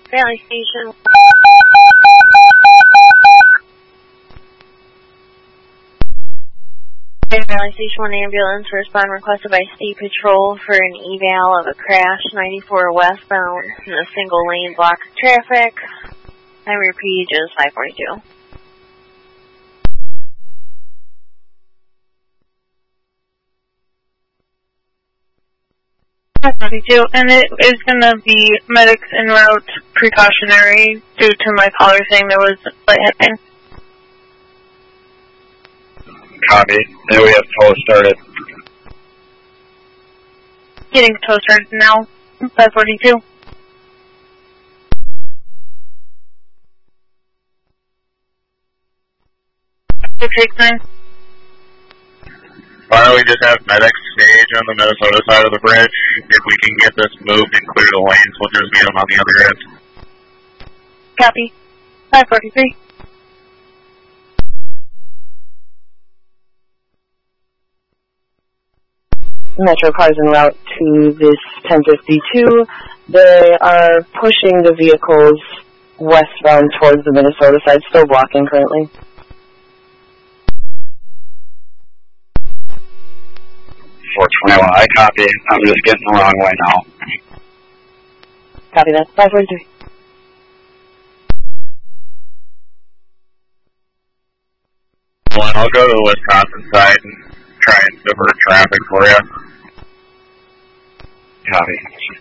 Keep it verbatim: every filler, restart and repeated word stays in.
Valley Station. Valley Station one ambulance, respond requested by State Patrol for an eval of a crash ninety-four westbound in a single lane block of traffic. I repeat, just five forty-two. five forty-two, and it is going to be medics en route precautionary due to my caller saying there was light happening. Copy. Now we have tow started. Getting tow started now. five forty-two. six eight nine. Why don't we just have medics stage on the Minnesota side of the bridge? If we can get this moved and clear the lanes, we'll just meet them on the other end. Copy. five forty-three. Metro cars en route to this ten fifty-two. They are pushing the vehicles westbound towards the Minnesota side, still blocking currently. four twenty-one, I copy. I'm just getting the wrong way now. Copy that. five forty-three. Well, I'll go to the Wisconsin side and try and divert traffic for you. Copy.